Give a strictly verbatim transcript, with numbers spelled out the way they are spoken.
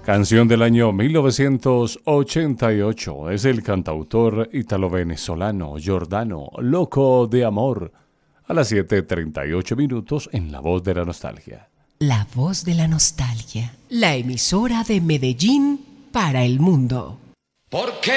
Canción del año mil novecientos ochenta y ocho. Es el cantautor italo-venezolano Giordano, Loco de Amor. A las siete treinta y ocho minutos en La Voz de la Nostalgia. La Voz de la Nostalgia. La emisora de Medellín para el mundo. ¿Por qué